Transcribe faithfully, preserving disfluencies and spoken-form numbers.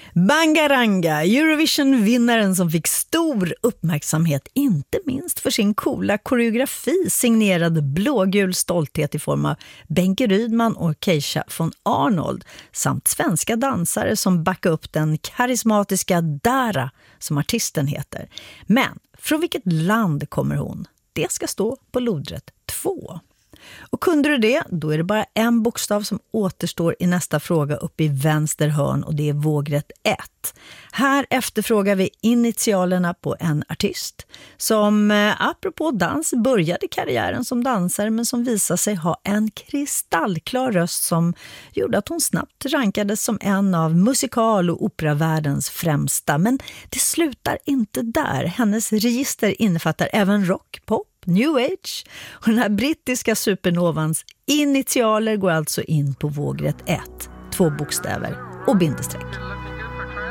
Bangaranga, Eurovision-vinnaren som fick stor uppmärksamhet, inte minst för sin coola koreografi signerad blågul stolthet i form av Benke Rydman och Keisha von Arnold, samt svenska dansare som backar upp den karismatiska Dara som artisten heter. Men från vilket land kommer hon? Det ska stå på lodrätt två. Och kunde du det, då är det bara en bokstav som återstår i nästa fråga uppe i vänster hörn, och det är vågrätt ett. Här efterfrågar vi initialerna på en artist som eh, apropå dans började karriären som dansare, men som visade sig ha en kristallklar röst som gjorde att hon snabbt rankades som en av musikal- och operavärldens främsta. Men det slutar inte där. Hennes register innefattar även rock, pop, New Age, och den här brittiska supernovans initialer går alltså in på vågrätt ett, två bokstäver och bindestreck.